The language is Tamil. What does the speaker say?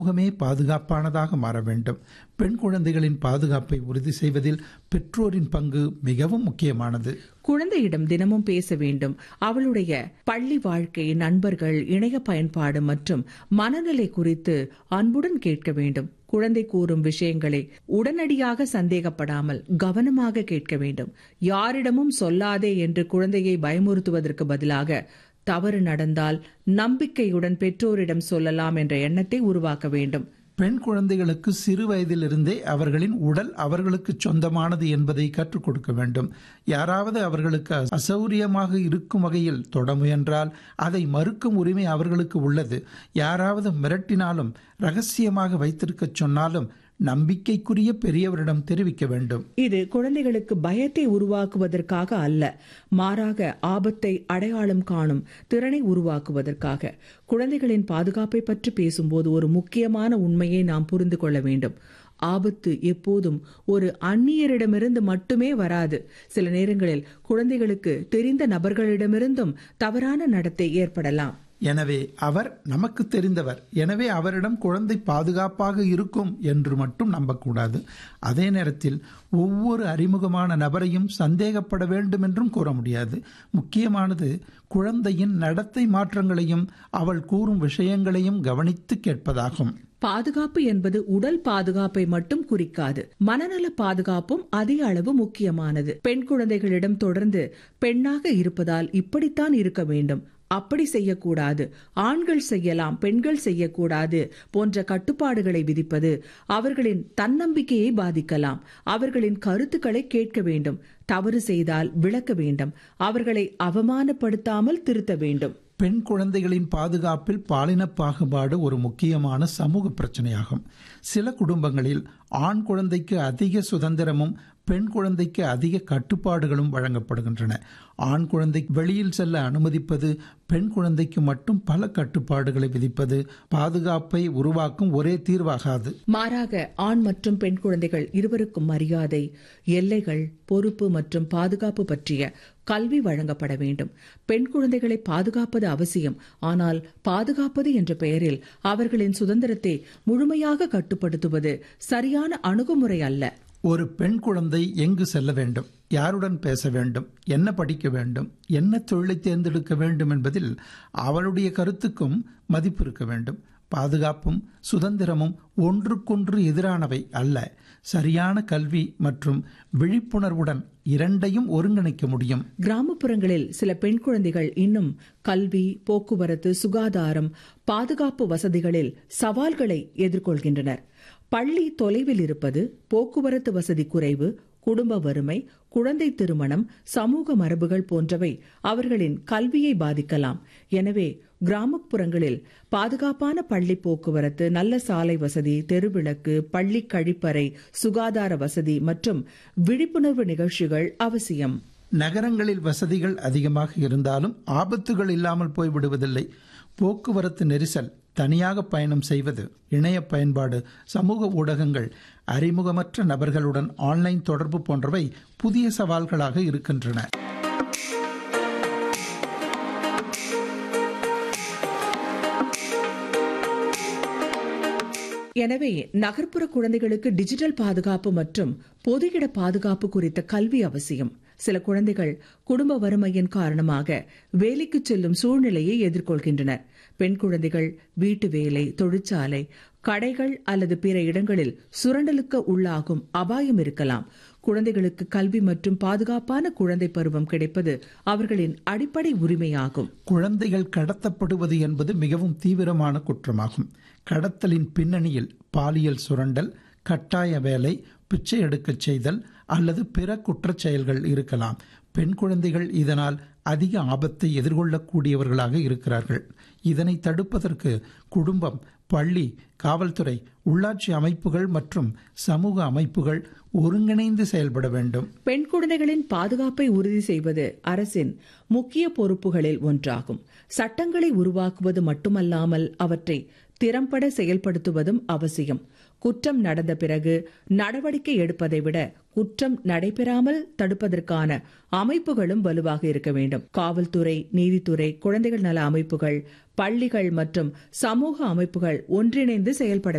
முகமே பாதுகாப்பானதாக மாற வேண்டும். பெண் குழந்தைகளின் பாதுகாப்பை உறுதி செய்வதில் பெற்றோரின் பங்கு மிகவும் முக்கியமானது. குழந்தையிடம் தினமும் பேச வேண்டும். அவளுடைய பள்ளி வாழ்க்கை, நண்பர்கள், இணைய பயன்பாடு மற்றும் மனநிலை குறித்து அன்புடன் கேட்க வேண்டும். குழந்தை கூறும் விஷயங்களை உடனடியாக சந்தேகப்படாமல் கவனமாக கேட்க வேண்டும். யாரிடமும் சொல்லாதே என்று குழந்தையை பயமுறுத்துவதற்கு பதிலாக தவறு நடந்தால் நம்பிக்கையுடன் பெற்றோரிடம் சொல்லலாம் என்ற எண்ணத்தை உருவாக்க வேண்டும். பெண் குழந்தைகளுக்கு சிறு வயதிலிருந்தே அவர்களின் உடல் அவர்களுக்கு சொந்தமானது என்பதை கற்றுக் கொடுக்க வேண்டும். யாராவது அவர்களுக்கு அசௌரியமாக இருக்கும் வகையில் தொட முயன்றால் அதை மறுக்கும் உரிமை அவர்களுக்கு உள்ளது. யாராவது மிரட்டினாலும் ரகசியமாக வைத்திருக்க சொன்னாலும் நம்பிக்கைக்குரிய பெரியவரிடம் தெரிவிக்க வேண்டும். இது குழந்தைகளுக்கு பயத்தை உருவாக்குவதற்காக அல்ல, மாறாக ஆபத்தை அடையாளம் காணும் திறனை உருவாக்குவதற்காக. குழந்தைகளின் பாதுகாப்பை பற்றி பேசும்போது ஒரு முக்கியமான உண்மையை நாம் புரிந்து கொள்ள வேண்டும். ஆபத்து எப்போதும் ஒரு அந்நியரிடமிருந்து மட்டுமே வராது. சில நேரங்களில் குழந்தைகளுக்கு தெரிந்த நபர்களிடமிருந்தும் தவறான நடத்தை ஏற்படலாம். எனவே அவர் நமக்கு தெரிந்தவர், எனவே அவரிடம் குழந்தை பாதுகாப்பாக இருக்கும் என்று மட்டும் நம்பக்கூடாது. அதே நேரத்தில் ஒவ்வொரு அறிமுகமான நபரையும் சந்தேகப்பட வேண்டும் என்றும் கூற முடியாது. முக்கியமானது குழந்தையின் நடத்தை மாற்றங்களையும் அவள் கூறும் விஷயங்களையும் கவனித்து கேட்பதாகும். பாதுகாப்பு என்பது உடல் பாதுகாப்பை மட்டும் குறிக்காது, மனநல பாதுகாப்பும் அதிக அளவு முக்கியமானது. பெண் குழந்தைகளிடம் தொடர்ந்து பெண்ணாக இருப்பதால் இப்படித்தான் இருக்க வேண்டும், அப்படி செய்யக்கூடாது, ஆண்கள் செய்யலாம் பெண்கள் செய்யக்கூடாது போன்ற கட்டுப்பாடுகளை விதிப்பது அவர்களின் தன்னம்பிக்கையை பாதிக்கலாம். அவர்களின் கருத்துக்களை கேட்க வேண்டும். தவறு செய்தால் விளக்க வேண்டும். அவர்களை அவமானப்படுத்தாமல் திருத்த வேண்டும். பெண் குழந்தைகளின் பாதுகாப்பில் பாலின பாகுபாடு ஒரு முக்கியமான சமூக பிரச்சனையாகும். சில குடும்பங்களில் ஆண் குழந்தைக்கு அதிக சுதந்திரமும் பெண் குழந்தைக்கு அதிக கட்டுப்பாடுகளும் வழங்கப்படுகின்றன. ஆண் குழந்தை வெளியில் செல்ல அனுமதிப்பது, பெண் குழந்தைக்கு மட்டும் பல கட்டுப்பாடுகளை விதிப்பது பாதுகாப்பை உருவாக்கும் ஒரே தீர்வாகாது. மாறாக ஆண் மற்றும் பெண் குழந்தைகள் இருவருக்கும் மரியாதை, எல்லைகள், பொறுப்பு மற்றும் பாதுகாப்பு பற்றிய கல்வி வழங்கப்பட வேண்டும். பெண் குழந்தைகளை பாதுகாப்பது அவசியம், ஆனால் பாதுகாப்பது என்ற பெயரில் அவர்களின் சுதந்திரத்தை முழுமையாக கட்டுப்படுத்துவது சரியான அணுகுமுறை அல்ல. ஒரு பெண் குழந்தை எங்கு செல்ல வேண்டும், யாருடன் பேச வேண்டும், என்ன படிக்க வேண்டும், என்ன தொழிலை தேர்ந்தெடுக்க வேண்டும் என்பதில் அவளுடைய கருத்துக்கும் மதிப்பு இருக்க வேண்டும். பாதுகாப்பும் சுதந்திரமும் ஒன்றுக்கொன்று எதிரானவை அல்ல. சரியான கல்வி மற்றும் விழிப்புணர்வுடன் இரண்டையும் ஒருங்கிணைக்க முடியும். கிராமப்புறங்களில் சில பெண் குழந்தைகள் இன்னும் கல்வி, போக்குவரத்து, சுகாதாரம், பாதுகாப்பு வசதிகளில் சவால்களை எதிர்கொள்கின்றனர். பள்ளி தொலைவில் இருப்பது, போக்குவரத்து வசதி குறைவு, குடும்ப வறுமை, குழந்தை திருமணம், சமூக மரபுகள் போன்றவை அவர்களின் கல்வியை பாதிக்கலாம். எனவே கிராமப்புறங்களில் பாதுகாப்பான பள்ளி போக்குவரத்து, நல்ல சாலை வசதி, தெருவிளக்கு, பள்ளி கழிப்பறை, சுகாதார வசதி மற்றும் விழிப்புணர்வு நிகழ்ச்சிகள் அவசியம். நகரங்களில் வசதிகள் அதிகமாக இருந்தாலும் ஆபத்துகள் இல்லாமல் போய்விடுவதில்லை. போக்குவரத்து நெரிசல், தனியாக பயணம் செய்வது, இணைய பயன்பாடு, சமூக ஊடகங்கள், அறிமுகமற்ற நபர்களுடன் ஆன்லைன் தொடர்பு போன்றவை புதிய சவால்களாக இருக்கின்றன. எனவே நகர்ப்புற குழந்தைகளுக்கு டிஜிட்டல் பாதுகாப்பு மற்றும் பொது இட பாதுகாப்பு குறித்த கல்வி அவசியம். சில குழந்தைகள் குடும்ப வறுமையின் காரணமாக வேலைக்கு செல்லும் சூழ்நிலையை எதிர்கொள்கின்றனர். பெண் குழந்தைகள் வீட்டு வேலை, தொழிற்சாலை, கடைகள் அல்லது பிற இடங்களில் சுரண்டலுக்கு உள்ளாகும் அபாயம் இருக்கலாம். குழந்தைகளுக்கு கல்வி மற்றும் பாதுகாப்பான குழந்தை பருவம் கிடைப்பது அவர்களின் அடிப்படை உரிமையாகும். குழந்தைகள் கடத்தப்படுவது என்பது மிகவும் தீவிரமான குற்றமாகும். கடத்தலின் பின்னணியில் பாலியல் சுரண்டல், கட்டாய வேலை, பிச்சை எடுக்கச் செய்தல் அல்லது பிற குற்றச் செயல்கள் இருக்கலாம். பெண் குழந்தைகள் இதனால் அதிக ஆபத்தை எதிர்கொள்ளக்கூடியவர்களாக இருக்கிறார்கள். இதனை தடுப்பதற்கு குடும்பம், பள்ளி, காவல்துறை, உள்ளாட்சி அமைப்புகள் மற்றும் சமூக அமைப்புகள் ஒருங்கிணைந்து செயல்பட வேண்டும். பெண் குழந்தைகளின் பாதுகாப்பை உறுதி செய்வது அரசின் முக்கிய பொறுப்புகளில் ஒன்றாகும். சட்டங்களை உருவாக்குவது மட்டுமல்லாமல் அவற்றை திறம்பட செயல்படுத்துவதும் அவசியம். குற்றம் நடந்த பிறகு நடவடிக்கை எடுப்பதை விட குற்றம் நடைபெறாமல் தடுப்பதற்கான அமைப்புகளும் வலுவாக இருக்க வேண்டும். காவல்துறை, நீதித்துறை, குழந்தைகள் நல அமைப்புகள், பள்ளிகள் மற்றும் சமூக அமைப்புகள் ஒன்றிணைந்து செயல்பட